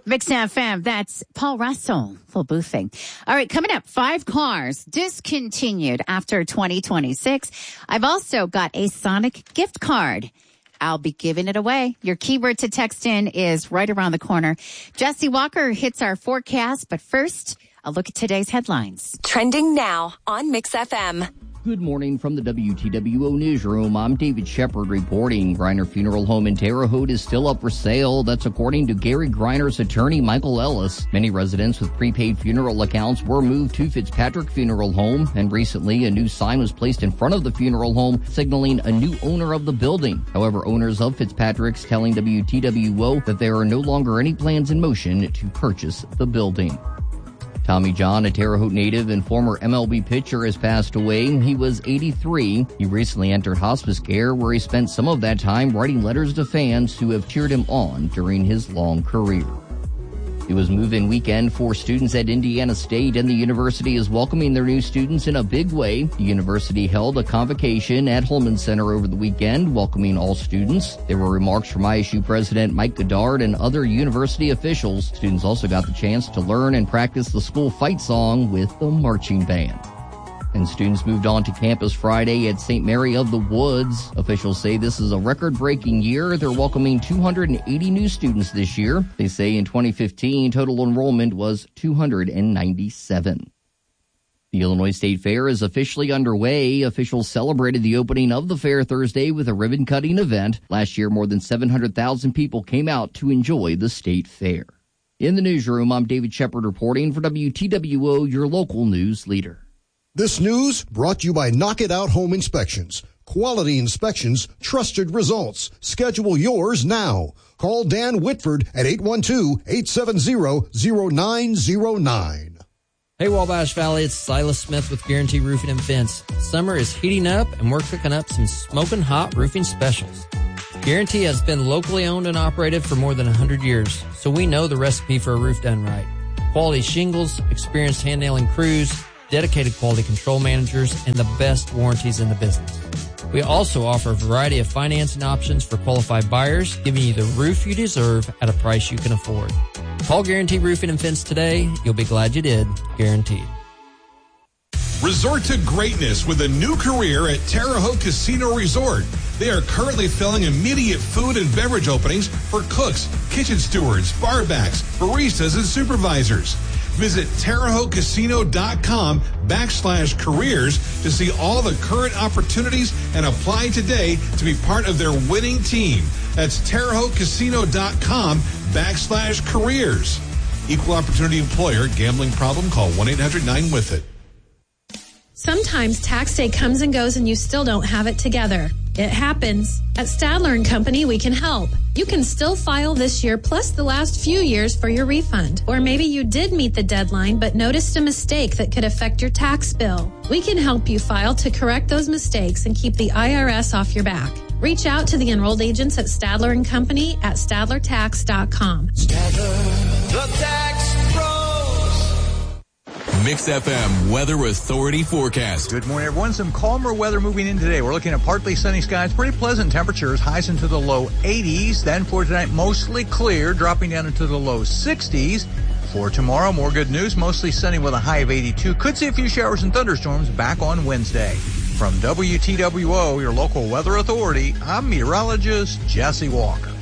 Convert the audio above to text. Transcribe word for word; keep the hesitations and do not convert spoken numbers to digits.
Mix F M, that's Paul Russell, full boofing. All right, coming up, five cars discontinued after twenty twenty-six. I've also got a Sonic gift card. I'll be giving it away. Your keyword to text in is right around the corner. Jesse Walker hits our forecast, but first, a look at today's headlines. Trending now on Mix F M. Good morning from the W T W O Newsroom. I'm David Shepard reporting. Griner Funeral Home in Terre Haute is still up for sale. That's according to Gary Griner's attorney, Michael Ellis. Many residents with prepaid funeral accounts were moved to Fitzpatrick Funeral Home, and recently a new sign was placed in front of the funeral home signaling a new owner of the building. However, owners of Fitzpatrick's telling W T W O that there are no longer any plans in motion to purchase the building. Tommy John, a Terre Haute native and former M L B pitcher, has passed away. He was eighty-three. He recently entered hospice care, where he spent some of that time writing letters to fans who have cheered him on during his long career. It was move-in weekend for students at Indiana State, and the university is welcoming their new students in a big way. The university held a convocation at Holman Center over the weekend, welcoming all students. There were remarks from I S U President Mike Goddard and other university officials. Students also got the chance to learn and practice the school fight song with the marching band. And students moved on to campus Friday at Saint Mary of the Woods. Officials say this is a record-breaking year. They're welcoming two hundred eighty new students this year. They say in twenty fifteen, total enrollment was two hundred ninety-seven. The Illinois State Fair is officially underway. Officials celebrated the opening of the fair Thursday with a ribbon-cutting event. Last year, more than seven hundred thousand people came out to enjoy the state fair. In the newsroom, I'm David Shepard reporting for W T W O, your local news leader. This news brought to you by Knock It Out Home Inspections. Quality inspections, trusted results. Schedule yours now. Call Dan Whitford at eight one two, eight seven zero, zero nine zero nine. Hey Wabash Valley, it's Silas Smith with Guarantee Roofing and Fence. Summer is heating up and we're cooking up some smoking hot roofing specials. Guarantee has been locally owned and operated for more than one hundred years, so we know the recipe for a roof done right. Quality shingles, experienced hand nailing crews, dedicated quality control managers, and the best warranties in the business. We also offer a variety of financing options for qualified buyers, giving you the roof you deserve at a price you can afford. Call Guarantee Roofing and Fence today. You'll be glad you did. Guaranteed. Resort to greatness with a new career at Terre Haute Casino Resort. They are currently filling immediate food and beverage openings for cooks, kitchen stewards, barbacks, baristas, and supervisors. Visit Terre Haute Casino dot com backslash careers to see all the current opportunities and apply today to be part of their winning team. That's Terre Haute Casino dot com backslash careers. Equal opportunity employer. Gambling problem? Call one eight hundred nine with it. Sometimes tax day comes and goes and you still don't have it together. It happens. At Stadler and Company, we can help. You can still file this year plus the last few years for your refund. Or maybe you did meet the deadline but noticed a mistake that could affect your tax bill. We can help you file to correct those mistakes and keep the I R S off your back. Reach out to the enrolled agents at Stadler and Company at Stadler Tax dot com. Stadler, the tax pros. Mix F M Weather Authority forecast. Good morning, everyone. Some calmer weather moving in today. We're looking at partly sunny skies, pretty pleasant temperatures, highs into the low eighties. Then for tonight, mostly clear, dropping down into the low sixties. For tomorrow, more good news, mostly sunny with a high of eighty-two. Could see a few showers and thunderstorms back on Wednesday. From W T W O, your local weather authority, I'm meteorologist Jesse Walker.